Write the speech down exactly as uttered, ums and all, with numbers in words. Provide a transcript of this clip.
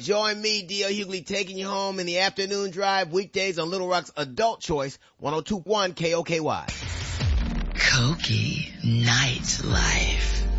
Join me, D L Hughley, taking you home in the afternoon drive, weekdays on Little Rock's Adult Choice, one oh two point one K O K Y. Cokie Nightlife.